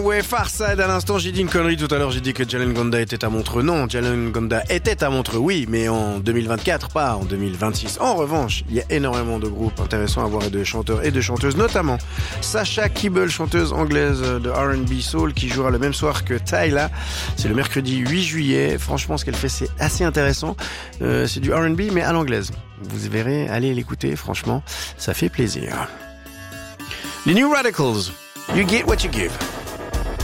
Ouais, Farside à l'instant, j'ai dit une connerie tout à l'heure, j'ai dit que Jalen Gonda était à Montreux. Non, Jalen Gonda était à Montreux, oui, mais en 2024, pas en 2026. En revanche, il y a énormément de groupes intéressants à voir et de chanteurs et de chanteuses, notamment Sasha Kibble, chanteuse anglaise de R&B Soul, qui jouera le même soir que Tyla. C'est le mercredi 8 juillet. Franchement, ce qu'elle fait, c'est assez intéressant. C'est du R&B, mais à l'anglaise. Vous verrez, allez l'écouter, franchement, ça fait plaisir. Les New Radicals, You Get What You Give.